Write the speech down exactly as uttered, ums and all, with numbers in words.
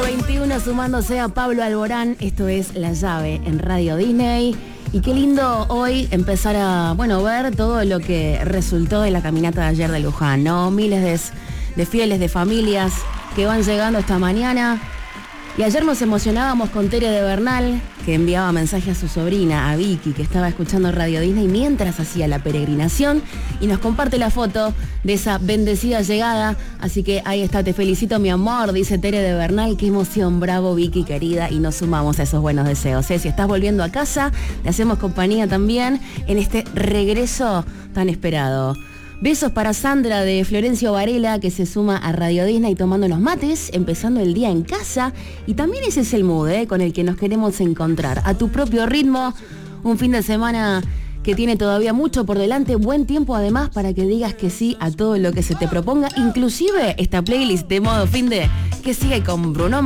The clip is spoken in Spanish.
veintiuno sumándose a Pablo Alborán. Esto es La Llave en Radio Disney. Y qué lindo hoy empezar a, bueno, ver todo lo que resultó de la caminata de ayer de Luján, ¿no? Miles de, de fieles, de familias que van llegando esta mañana. Y ayer nos emocionábamos con Tere de Bernal, que enviaba mensaje a su sobrina, a Vicky, que estaba escuchando Radio Disney mientras hacía la peregrinación, y nos comparte la foto de esa bendecida llegada. Así que ahí está, te felicito, mi amor, dice Tere de Bernal. Qué emoción, bravo, Vicky, querida, y nos sumamos a esos buenos deseos, ¿eh? Si estás volviendo a casa, te hacemos compañía también en este regreso tan esperado. Besos para Sandra de Florencio Varela, que se suma a Radio Disney tomando unos mates, empezando el día en casa. Y también ese es el mood, ¿eh? Con el que nos queremos encontrar. A tu propio ritmo, un fin de semana que tiene todavía mucho por delante, buen tiempo además para que digas que sí a todo lo que se te proponga, inclusive esta playlist de modo fin de que sigue con Bruno Mars.